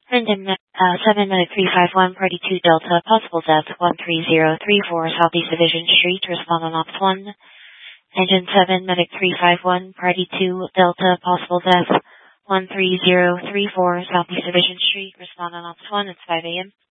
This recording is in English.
Engine 7 Medic 351, Party 2 Delta, possible death 13034 Southeast Division Street, respond on Ops 1. Engine 7 Medic 351, Party 2 Delta, possible death 13034 Southeast Division Street, respond on Ops 1. It's 5 a.m.